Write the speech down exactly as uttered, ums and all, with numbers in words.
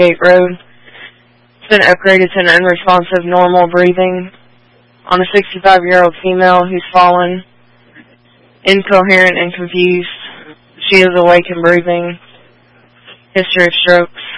Gate Road. It's been upgraded to an unresponsive normal breathing on a sixty-five-year-old female who's fallen, incoherent and confused. She is awake and breathing. History of strokes.